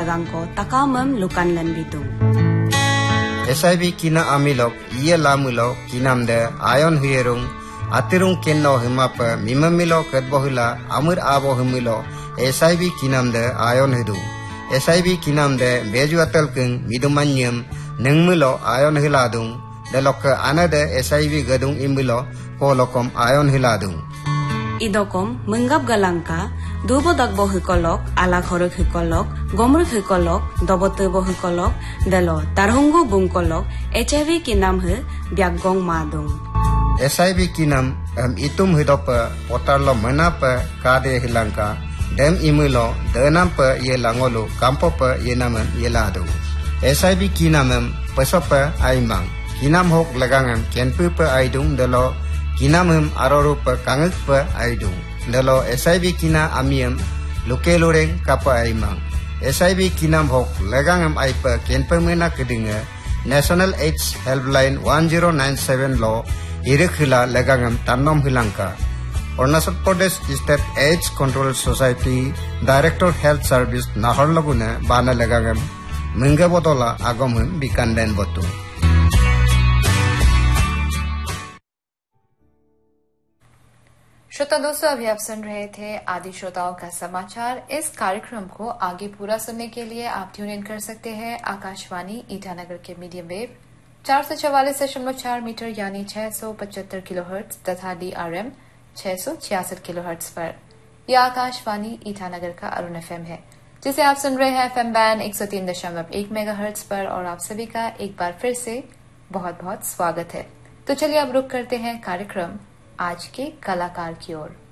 lagang ko takamam lukan lan bitu. SIV kina amilok iya lamulok kinamde ayon huyerung atirung kenno himapa mimamilo ketbohila amur abo himilo SIV kinamde ayon hidu. SIV kinamde beju atalkeng midumanyam nengmulo ayon hiladung delok anade SIV gadung imilo polokom ayon hiladung. Idokom menggap galangka dubo dagbo hikolok ala khorok hikolok gomruk hikolok dobotebo hikolok delo tarhungu bungkolok HIV kinam he biaggong madung. SIV kinam itum hidopa potarlo menapa kade hilangka dem imulo denampa ye langolo kampopa ye naman ye ladu. SIV kinamem pesopa aimang kinam hok lagangam kenpupa aidung delo kinamem arorupa kangukpa aidung delo SIV kina amiem lukelureng kapa aimang. SIV kinam hok lagangam aipa kenpemena kedinga National AIDS Helpline 1097 law irekhila lagangam tannom hilangka. Arunachal Pradesh State AIDS Control Society Director Health Service Naharlaguna bana lagangam menga botola agomhum bikanden botu. श्रोता दोस्तों, अभी आप सुन रहे थे आदि श्रोताओं का समाचार। इस कार्यक्रम को आगे पूरा सुनने के लिए आप ट्यून इन कर सकते हैं आकाशवाणी ईटानगर के मीडियम वेव 444.4 मीटर यानी 675 किलोहर्ट्ज तथा DRM 666 किलोहर्ट्ज पर। यह आकाशवाणी ईटानगर का अरुण FM है, जिसे आप सुन रहे हैं FM बैंड 103.1 मेगाहर्ट्ज पर। और आप सभी का एक बार फिर से बहुत बहुत स्वागत है। तो चलिए अब रुक करते हैं कार्यक्रम आज के कलाकार की ओर।